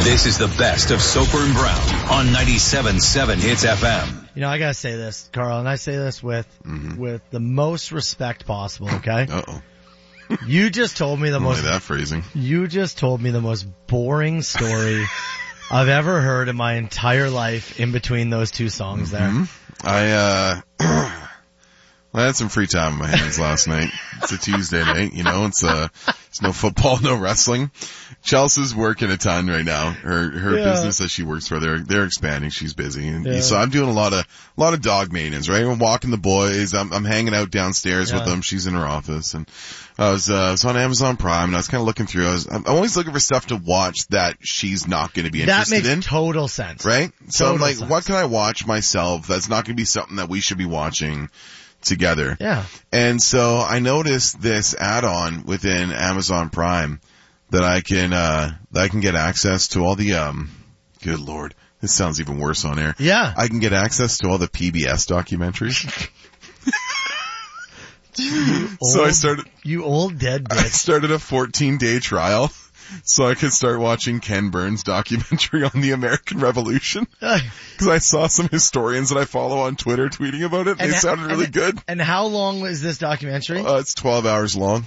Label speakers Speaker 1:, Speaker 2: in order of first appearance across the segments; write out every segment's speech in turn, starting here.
Speaker 1: This is the best of Soper and Brown on 97.7 Hits FM.
Speaker 2: You know, I gotta say this, Carl, and I say this with the most respect possible, okay?
Speaker 3: Uh-oh.
Speaker 2: You just told me
Speaker 3: that phrasing.
Speaker 2: You just told me the most boring story I've ever heard in my entire life in between those two songs there.
Speaker 3: I had some free time on my hands last night. It's a Tuesday night, you know, it's no football, no wrestling. Chelsea's working a ton right now. Her business that she works for, they're expanding. She's busy. And so I'm doing a lot of dog maintenance, right? I'm walking the boys. I'm hanging out downstairs with them. She's in her office. And I was on Amazon Prime and I was kind of looking through. I'm always looking for stuff to watch that she's not going to be interested in.
Speaker 2: That makes total sense.
Speaker 3: Right? So
Speaker 2: Total
Speaker 3: I'm like,
Speaker 2: sense.
Speaker 3: what can I watch myself that's not going to be something that we should be watching together?
Speaker 2: Yeah.
Speaker 3: And so I noticed this add-on within Amazon Prime that I can get access to all the, good Lord, this sounds even worse on air.
Speaker 2: Yeah.
Speaker 3: I can get access to all the PBS documentaries.
Speaker 2: You old dead bitch.
Speaker 3: I started a 14-day trial so I could start watching Ken Burns' documentary on the American Revolution. Because I saw some historians that I follow on Twitter tweeting about it, and they sounded really good.
Speaker 2: And how long was this documentary?
Speaker 3: It's 12 hours long.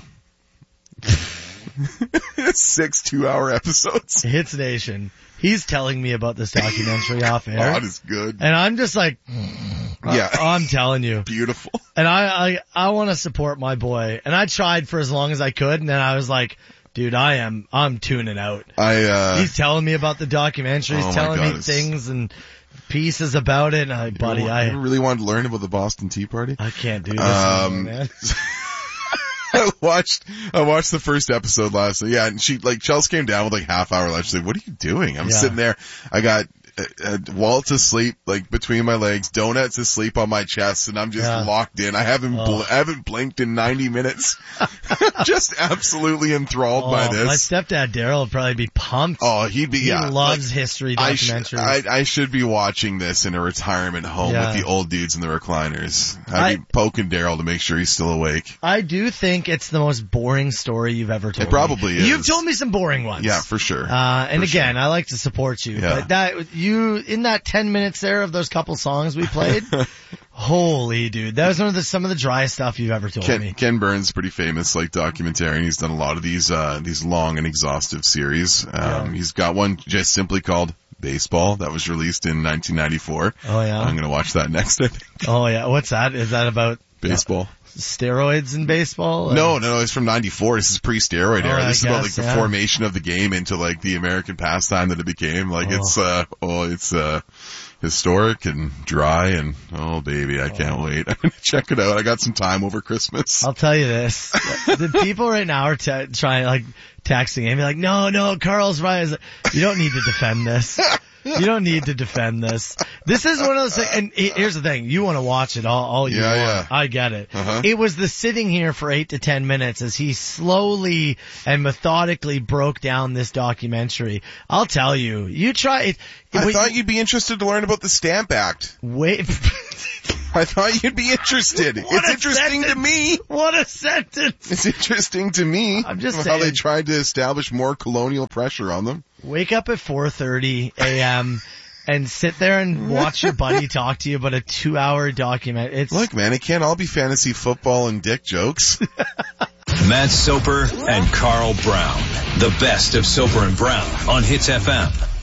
Speaker 3: 6 2-hour episodes.
Speaker 2: Hits Nation. He's telling me about this documentary off air.
Speaker 3: Oh, it is good.
Speaker 2: And I'm just like,
Speaker 3: yeah,
Speaker 2: I'm telling you.
Speaker 3: Beautiful.
Speaker 2: And I want to support my boy. And I tried for as long as I could, and then I was like, dude, I'm tuning out. He's telling me about the documentary. He's telling me things and pieces about it. And
Speaker 3: I really wanted to learn about the Boston Tea Party.
Speaker 2: I can't do this anymore, man.
Speaker 3: I watched the first episode last night. Yeah, and Chelsea came down with like half-hour lunch. She's like, what are you doing? I'm sitting there. I got Walt asleep, like between my legs, donuts asleep on my chest, and I'm just locked in. I haven't blinked in 90 minutes. Just absolutely enthralled by this.
Speaker 2: My stepdad Daryl would probably be pumped.
Speaker 3: Oh, he'd be,
Speaker 2: He loves history documentaries.
Speaker 3: I should be watching this in a retirement home with the old dudes in the recliners. I'd be poking Daryl to make sure he's still awake.
Speaker 2: I do think it's the most boring story you've ever told me.
Speaker 3: It probably is.
Speaker 2: You've told me some boring ones.
Speaker 3: Yeah, for sure.
Speaker 2: I like to support you.
Speaker 3: Yeah.
Speaker 2: But in that 10 minutes there of those couple songs we played, holy dude, that was some of the driest stuff you've ever told me.
Speaker 3: Ken Burns, pretty famous, documentarian. He's done a lot of these long and exhaustive series. He's got one just simply called Baseball that was released in 1994.
Speaker 2: Oh yeah.
Speaker 3: I'm gonna watch that next, I think.
Speaker 2: Oh yeah. What's that? Is that about
Speaker 3: baseball?
Speaker 2: Steroids in baseball?
Speaker 3: No, it's from 94. This is pre-steroid era. This is about the
Speaker 2: yeah.
Speaker 3: formation of the game into the American pastime that it became. It's historic and dry and oh baby, I can't wait. I'm gonna check it out. I got some time over Christmas.
Speaker 2: I'll tell you this. The people right now are trying texting and be like, no, Carl's right. You don't need to defend this. You don't need to defend this. This is one of those things, and here's the thing, you want to watch it all you want.
Speaker 3: Yeah.
Speaker 2: I get it.
Speaker 3: Uh-huh.
Speaker 2: It was the sitting here for 8 to 10 minutes as he slowly and methodically broke down this documentary. I'll tell you, you try it.
Speaker 3: I thought you'd be interested to learn about the Stamp Act.
Speaker 2: Wait.
Speaker 3: I thought you'd be interested. It's interesting to me.
Speaker 2: What a sentence.
Speaker 3: It's interesting to me.
Speaker 2: I'm just
Speaker 3: saying. How they
Speaker 2: saying.
Speaker 3: tried to establish more colonial pressure on them.
Speaker 2: Wake up at 4:30 a.m. and sit there and watch your buddy talk to you about a 2-hour document.
Speaker 3: Look, man, it can't all be fantasy football and dick jokes.
Speaker 1: Matt Soper and Carl Brown. The best of Soper and Brown on Hits FM.